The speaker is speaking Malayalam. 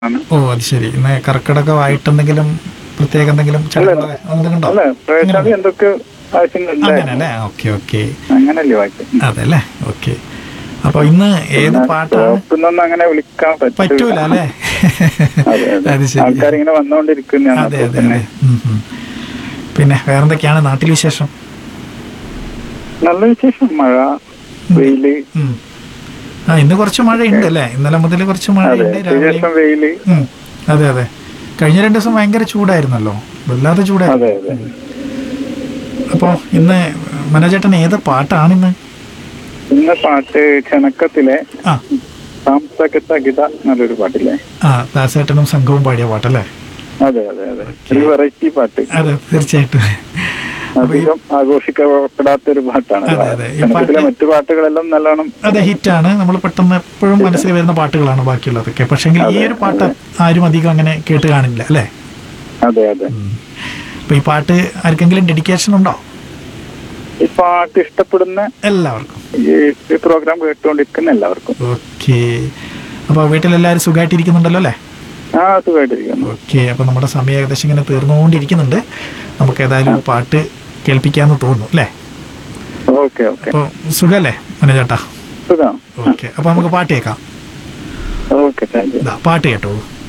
ആണ്. ഓ അത് ശരി. ഇന്ന് കർക്കിടകമായിട്ട് എന്തെങ്കിലും പ്രത്യേക എന്തെങ്കിലും ചടങ്ങുകൾ എന്തെങ്കിലും ഉണ്ടോ? അല്ല, പ്രവേശാദി എന്തൊക്കെ ആവശ്യങ്ങളുണ്ട് അങ്ങനല്ലേ? Okay okay. അങ്ങനല്ലേ വായിക്കും. അതെല്ലേ? ഓക്കെ. അപ്പൊ ഇന്ന് ഏത് പാട്ടാണ്? ഷോപ്പിന്നൊന്നും അങ്ങനെ വിളിക്കാൻ പറ്റൂല അല്ലേ? അതെ, അതെ. അത് ശരി. ആൾക്കാരിങ്ങനെ വന്നുകൊണ്ടിരിക്കുന്നതാണ്. അതെ അപ്പോൾ അതെ പിന്നെ അതെ. പിന്നെ വേറെന്തൊക്കെയാണ് നാട്ടിൽ വിശേഷം? നല്ല വിശേഷം. മഴ, വെയില്. ഉം. ആ ഇന്ന് കുറച്ച് മഴയുണ്ട് അല്ലേ? ഇന്നലെ മുതൽ കുറച്ച് അതെ, മഴയുണ്ട് രാവിലെ. ശേഷം വെയില്. അതെ അതെ. കഴിഞ്ഞ 2 ദിവസം ഭയങ്കര ചൂടായിരുന്നല്ലോ, വല്ലാതെ ചൂടായിരുന്നു. അതെ, അതെ. അപ്പൊ ഇന്ന് മനോജേട്ടൻ ഏത് പാട്ടാണ് ഇന്ന്? ഇന്ന പാട്ട് ക്ഷണക്കത്തിലെ ആ സാംസകിത നല്ലൊരു പാട്ടില്ലേ? ആ ദാസേട്ടനും സംഘവും പാടിയ പാട്ടല്ലേ? അതെ അതെ അതെ. ഒരു വെറൈറ്റി പാട്ട്. അതെ തീർച്ചയായിട്ടും. അപ്പൊ ഈ അധികം ആഘോഷിക്കപ്പെടാത്തൊരു പാട്ടാണ്. അതെ, അതെ. ഈ ക്ഷണക്കത്തിലെ പാട്ട് മറ്റു പാട്ടുകളെല്ലാം നല്ലോണം. അതെ ഹിറ്റാണ്. നമ്മൾ പെട്ടെന്ന് എപ്പോഴും മനസ്സിൽ വരുന്ന പാട്ടുകളാണ് ബാക്കിയുള്ളതൊക്കെ. പക്ഷെങ്കിൽ ഈ ഒരു പാട്ട് ആരും അധികം അങ്ങനെ കേട്ട് കാണില്ല അല്ലേ? അതെ അതെ. അപ്പൊ ഈ പാട്ട് ആർക്കെങ്കിലും ഡെഡിക്കേഷൻ ഉണ്ടോ? ഈ പാട്ട് ഇഷ്ടപ്പെടുന്ന എല്ലാവർക്കും. ഈ പ്രോഗ്രാം കേട്ടുകൊണ്ടിരിക്കുന്ന എല്ലാവർക്കും. ഓക്കെ. അപ്പൊ വീട്ടിലെല്ലാവരും സുഖമായിട്ടിരിക്കുന്നുണ്ടല്ലോ അല്ലേ? ആ, സുഖമായിട്ടിരിക്കുന്നു. ഓക്കെ. അപ്പൊ നമ്മുടെ സമയം ഏകദേശം ഇങ്ങനെ തീർന്നുകൊണ്ടിരിക്കുന്നുണ്ട്. നമുക്ക് ഏതായാലും ഒരു പാട്ട് കേൾപ്പിക്കാന്ന് തോന്നുന്നു അല്ലേ? Okay okay. അപ്പൊ സുഖല്ലേ മനോജേട്ടാ? സുഖം. ഓക്കെ. അപ്പൊ നമുക്ക് പാട്ട് കേൾക്കാം. Okay, thank you. പാട്ട് കേട്ടോളൂ.